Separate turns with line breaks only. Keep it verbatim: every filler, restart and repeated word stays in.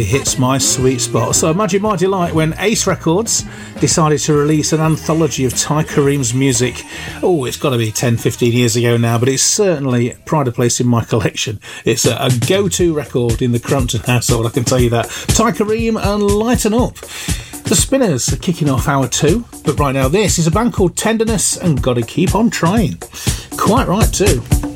hits my sweet spot. So imagine my delight when Ace Records decided to release an anthology of Ty Kareem's music. Oh, it's got to be ten, fifteen years ago now, but it's certainly pride of place in my collection. It's a, a go-to record in the Crampton household, I can tell you that. Ty Kareem and Lighten Up. The Spinners are kicking off hour two, but right now this is a band called Tenderness and Gotta Keep On Trying. Quite right too.